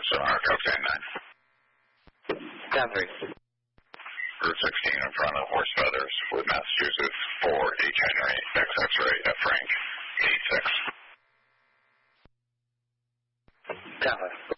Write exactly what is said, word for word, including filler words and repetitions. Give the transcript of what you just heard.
Sonora, Coxswain nine. ten three. Route sixteen in front of Horse Feathers with Massachusetts, four H Henry, X X-ray, F Frank, eight six. ten five.